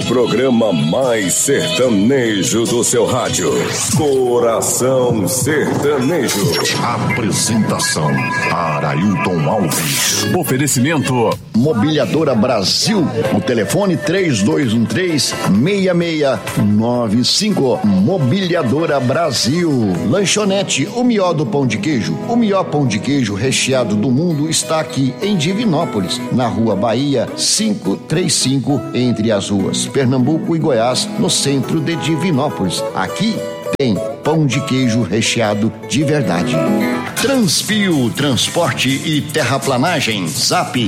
programa mais sertanejo do seu rádio. Coração Sertanejo. Apresentação: Arailton Alves. Oferecimento: Mobiliadora Brasil. O telefone 3213-6695. Mobiliadora Brasil. Lanchonete O Mió do Pão de Queijo. O melhor pão de queijo recheado do mundo está aqui em Divinópolis, na Rua Bahia 535, entre as ruas Pernambuco e Goiás, no centro de Divinópolis. Aqui tem pão de queijo recheado de verdade. Transpio Transporte e Terraplanagem. Zap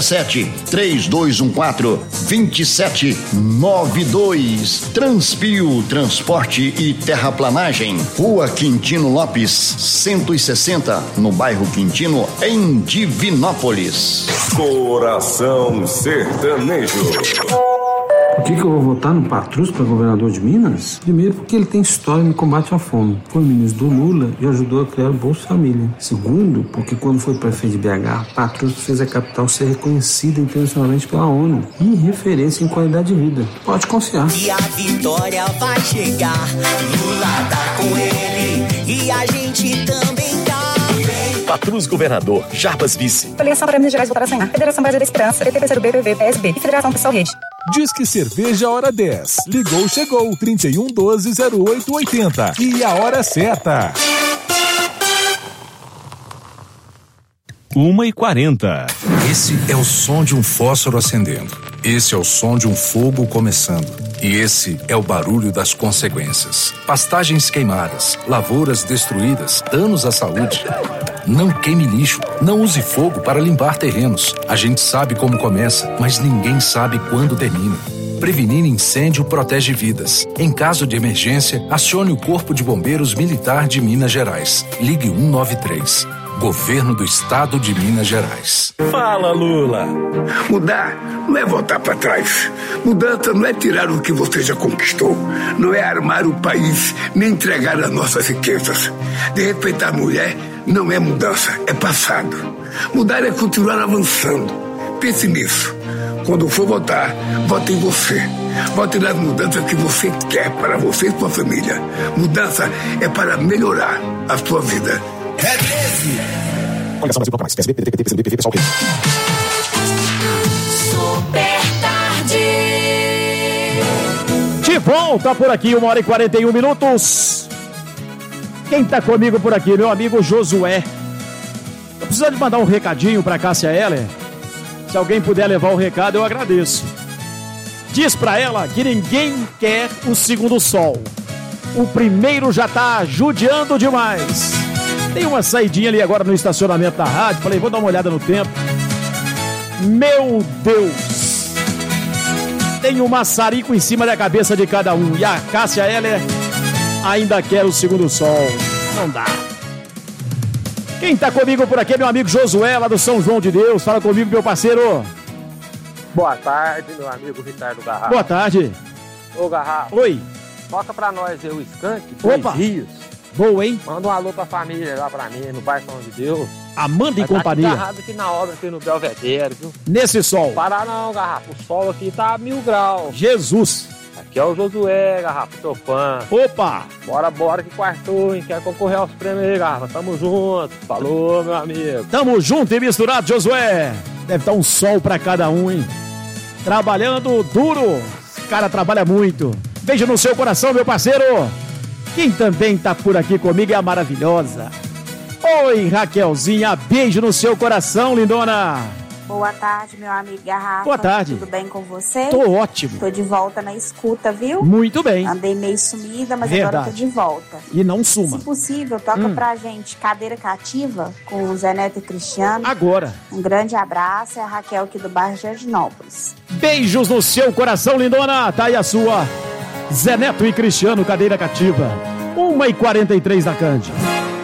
37-3214-2792. Transpio Transporte e Terraplanagem. Rua Quintino Lopes 160, no bairro Quintino, em Divinópolis. Coração Sertanejo. Por que eu vou votar no Patrus para governador de Minas? Primeiro, porque ele tem história no combate à fome. Foi ministro do Lula e ajudou a criar o Bolsa Família. Segundo, porque quando foi prefeito de BH, Patrus fez a capital ser reconhecida internacionalmente pela ONU e referência em qualidade de vida. Pode confiar. E a vitória vai chegar, Lula tá com ele e a gente também tá. Patrus Governador, Jarbas Vice. Filiação para Minas Gerais votar a sonhar. Federação Brasileira da Esperança, PT, PCdoB, PV, PSB e Federação Pessoal Rede. Disque Cerveja Hora 10. Ligou, chegou. 3112-0880. E a hora certa. 1h40. Esse é o som de um fósforo acendendo. Esse é o som de um fogo começando. E esse é o barulho das consequências. Pastagens queimadas, lavouras destruídas, danos à saúde. Não queime lixo, não use fogo para limpar terrenos. A gente sabe como começa, mas ninguém sabe quando termina. Prevenir incêndio protege vidas. Em caso de emergência, acione o Corpo de Bombeiros Militar de Minas Gerais. Ligue 193. Governo do Estado de Minas Gerais. Fala, Lula. Mudar não é voltar para trás. Mudança não é tirar o que você já conquistou. Não é armar o país, nem entregar as nossas riquezas. De respeitar a mulher não é mudança, é passado. Mudar é continuar avançando. Pense nisso. Quando for votar, vote em você. Vote nas mudanças que você quer para você e sua família. Mudança é para melhorar a sua vida. É 13. Coligação Brasil mais. PSB, PDT, PCdoB, PV, Pessoal Rede. Super tarde. De volta por aqui, 1h41. Quem tá comigo por aqui? Meu amigo Josué. Eu preciso de mandar um recadinho pra Cássia Heller. Se alguém puder levar o recado, eu agradeço. Diz pra ela que ninguém quer o segundo sol. O primeiro já tá judiando demais. Tem uma saidinha ali agora no estacionamento da rádio. Falei, vou dar uma olhada no tempo. Meu Deus! Tem um maçarico em cima da cabeça de cada um. E a Cássia Heller ainda quer o segundo sol. Não dá. Quem tá comigo por aqui é meu amigo Josué, lá do São João de Deus. Fala comigo, meu parceiro. Boa tarde, meu amigo Ricardo Garrafa. Boa tarde. Ô, Garrafa. Oi. Toca pra nós aí o Skank, Opa. Rios. Boa, hein? Manda um alô pra família lá pra mim, no bairro São de Deus. Amanda e companhia. Tá agarrado aqui na obra, aqui no Belvedere, viu? Nesse sol. Parar não, Garrafa. O sol aqui tá a 1000 graus. Jesus. Aqui é o Josué, Garrafa, seu fã. Opa. Bora que quartou, hein? Quer concorrer aos prêmios aí, Garrafa. Tamo junto. Falou, meu amigo. Tamo junto e misturado, Josué. Deve estar um sol pra cada um, hein? Trabalhando duro. Esse cara trabalha muito. Beijo no seu coração, meu parceiro. Quem também tá por aqui comigo é a maravilhosa. Oi, Raquelzinha, beijo no seu coração, lindona. Boa tarde, meu amigo Garrafa. Boa tarde. Tudo bem com você? Tô ótimo. Tô de volta na escuta, viu? Muito bem. Andei meio sumida, mas Verdade. agora tô de volta. E não suma. Se possível, toca pra gente Cadeira Cativa com o Zé Neto e Cristiano. Agora. Um grande abraço, é a Raquel aqui do bairro Jardinópolis. Beijos no seu coração, lindona. Tá aí a sua. Zé Neto e Cristiano, Cadeira Cativa. 1h43 da Cândido.